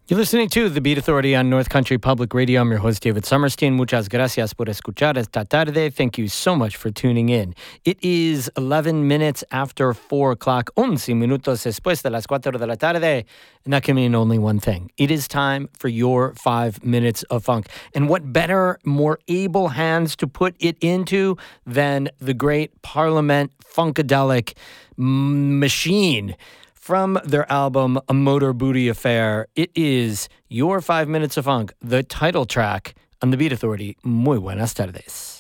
You're listening to The Beat Authority on North Country Public Radio. I'm your host, David Summerstein. Muchas gracias por escuchar esta tarde. Thank you so much for tuning in. It is 11 minutes after 4 o'clock, 11 minutos después de las 4 de la tarde. And that can mean only one thing. It is time for your 5 minutes of funk. And what better, more able hands to put it into than the great Parliament Funkadelic machine. From their album, A Motor Booty Affair, it is your 5 minutes of funk, the title track on The Beat Authority. Muy buenas tardes.